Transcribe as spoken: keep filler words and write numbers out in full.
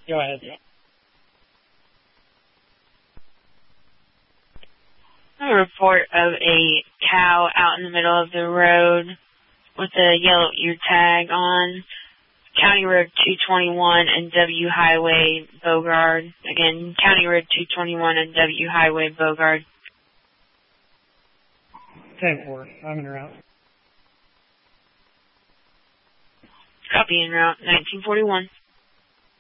Go ahead. A report of a cow out in the middle of the road with a yellow ear tag on County Road two twenty-one and W Highway Bogard. Again, County Road two twenty-one and W Highway Bogard. ten four. I'm en route. Copy en route. nineteen forty-one.